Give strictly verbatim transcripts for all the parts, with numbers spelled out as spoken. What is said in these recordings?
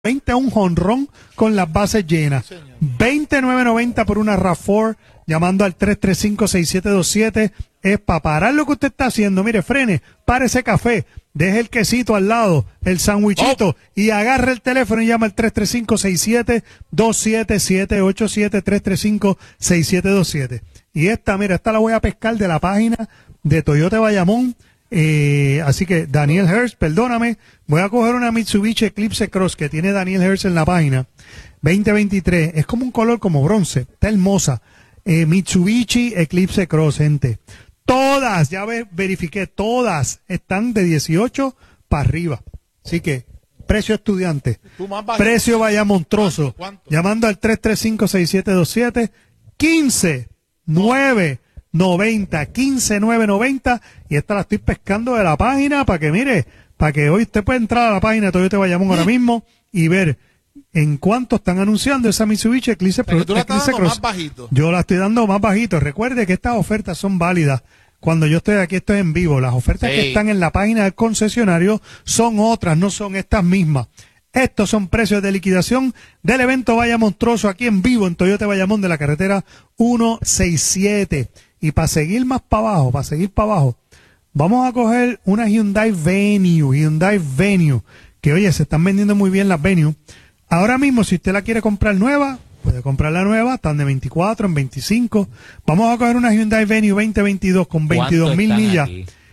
veinte un jonrón con las bases llenas. veintinueve noventa por una RAV cuatro, llamando al tres tres cinco, seis siete dos siete. Es para parar lo que usted está haciendo. Mire, frene, pare ese café, deje el quesito al lado, el sandwichito, oh. y agarre el teléfono y llama al tres tres cinco, seis siete dos siete, siete ocho siete, tres tres cinco, seis siete dos siete. Y esta, mira, esta la voy a pescar de la página de Toyota Bayamón. Eh, así que Daniel Hurst, perdóname, voy a coger una Mitsubishi Eclipse Cross que tiene Daniel Hurst en la página veinte veintitrés, es como un color como bronce, está hermosa. eh, Mitsubishi Eclipse Cross, gente, todas, ya ve, verifiqué, todas están de dieciocho para arriba, así que precio estudiante, precio vaya monstruoso, ¿Cuánto? ¿Cuánto? Llamando al tres tres cinco, seis siete dos siete, quince nueve noventa, quince nueve noventa, y esta la estoy pescando de la página para que mire, para que hoy usted pueda entrar a la página de Toyota Bayamón ahora mismo y ver en cuánto están anunciando esa Mitsubishi Eclipse, Pero tú la estás Eclipse dando Cross. más bajito. Yo la estoy dando más bajito. Recuerde que estas ofertas son válidas cuando yo estoy aquí, esto es en vivo. Las ofertas sí. que están en la página del concesionario son otras, no son estas mismas. Estos son precios de liquidación del evento Vaya Monstruoso aquí en vivo en Toyota Bayamón de la carretera ciento sesenta y siete. Y para seguir más para abajo, para seguir para abajo, vamos a coger una Hyundai Venue, Hyundai Venue, que oye, se están vendiendo muy bien las Venue. Ahora mismo, si usted la quiere comprar nueva, puede comprar la nueva, están de veinticuatro, en veinticinco. Vamos a coger una Hyundai Venue veinte veintidós con veintidós mil millas.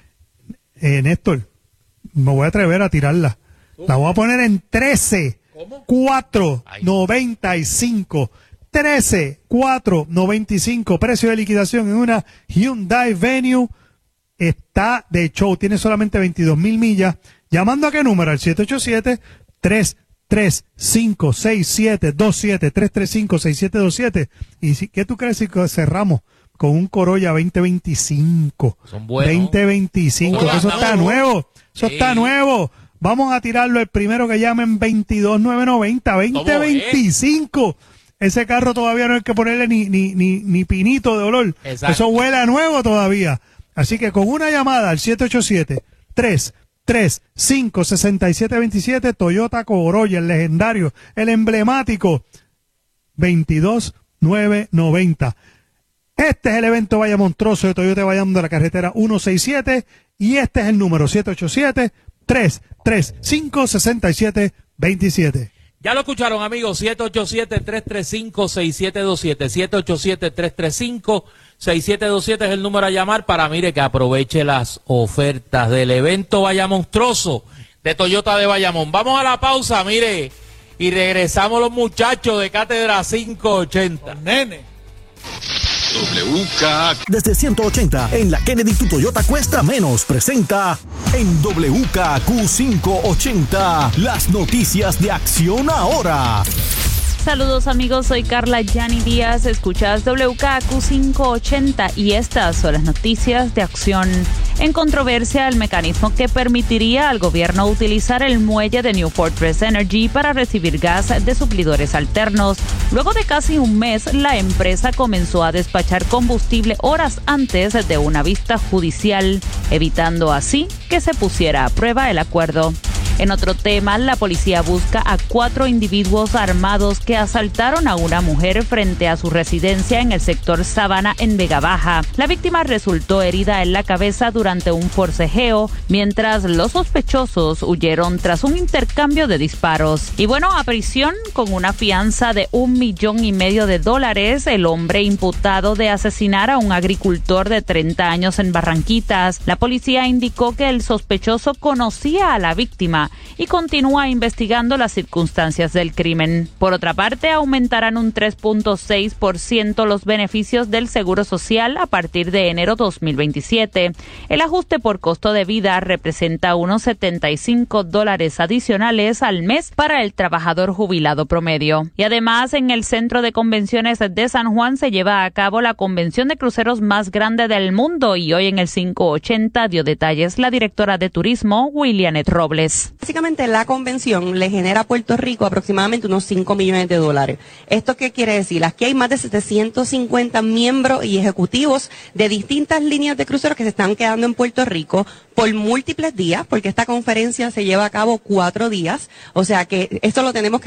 Eh, Néstor, me voy a atrever a tirarla. ¿Cómo? La voy a poner en trece, cuatro noventa y cinco. trece, cuatro noventa y cinco, precio de liquidación en una Hyundai Venue, está de show, tiene solamente veintidós mil millas. ¿Llamando a qué número? Al siete ocho siete, tres tres cinco, seis siete dos siete, tres tres cinco, seis siete dos siete. ¿Y si, qué tú crees si cerramos con un Corolla veinte veinticinco? Son buenos. veinte veinticinco, Hola, eso está nuevo, eso sí. está nuevo. Vamos a tirarlo el primero que llamen veintidós mil novecientos noventa, veinte veinticinco. Ese carro todavía no hay que ponerle ni, ni, ni, ni pinito de olor. Exacto. Eso huele a nuevo todavía. Así que con una llamada al siete ocho siete, tres tres cinco, seis siete dos siete, Toyota Corolla, el legendario, el emblemático, veintidós mil novecientos noventa. Este es el evento Vaya Monstruoso de Toyota Bayamón de la carretera ciento sesenta y siete y este es el número siete ocho siete, tres tres cinco, seis siete dos siete. Ya lo escucharon, amigos, siete ocho siete, tres tres cinco, seis siete dos siete, siete ocho siete, tres tres cinco, seis siete dos siete es el número a llamar para, mire, que aproveche las ofertas del evento Vaya Monstruoso de Toyota de Bayamón. Vamos a la pausa, mire, y regresamos los muchachos de Cátedra quinientos ochenta. Nene. W K Desde ciento ochenta en la Kennedy, tu Toyota cuesta menos. Presenta en W K Q quinientos ochenta las noticias de Acción Ahora. Saludos amigos, soy Carla Yani Díaz, escuchas W K Q quinientos ochenta y estas son las noticias de Acción. En controversia, el mecanismo que permitiría al gobierno utilizar el muelle de New Fortress Energy para recibir gas de suplidores alternos. Luego de casi un mes, la empresa comenzó a despachar combustible horas antes de una vista judicial, evitando así que se pusiera a prueba el acuerdo. En otro tema, la policía busca a cuatro individuos armados que asaltaron a una mujer frente a su residencia en el sector Sabana en Vega Baja. La víctima resultó herida en la cabeza durante un forcejeo, mientras los sospechosos huyeron tras un intercambio de disparos. Y bueno, a prisión con una fianza de un millón y medio de dólares, el hombre imputado de asesinar a un agricultor de treinta años en Barranquitas. La policía indicó que el sospechoso conocía a la víctima y continúa investigando las circunstancias del crimen. Por otra parte, aumentarán un tres punto seis por ciento los beneficios del Seguro Social a partir de enero dos mil veintisiete. El ajuste por costo de vida representa unos setenta y cinco dólares adicionales al mes para el trabajador jubilado promedio. Y además, en el Centro de Convenciones de San Juan se lleva a cabo la convención de cruceros más grande del mundo y hoy en el quinientos ochenta dio detalles la directora de turismo, Willianet Robles. Básicamente la convención le genera a Puerto Rico aproximadamente unos cinco millones de dólares. ¿Esto qué quiere decir? Aquí hay más de setecientos cincuenta miembros y ejecutivos de distintas líneas de cruceros que se están quedando en Puerto Rico por múltiples días, porque esta conferencia se lleva a cabo cuatro días. O sea que esto lo tenemos que